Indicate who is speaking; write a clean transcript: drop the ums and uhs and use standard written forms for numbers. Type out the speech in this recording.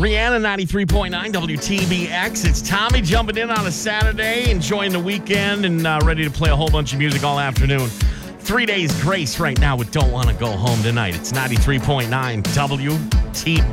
Speaker 1: Rihanna 93.9 WTBX. It's Tommy jumping in on a Saturday, enjoying the weekend, and ready to play a whole bunch of music all afternoon. 3 days grace right now with Don't Want to Go Home Tonight. It's 93.9 WTBX.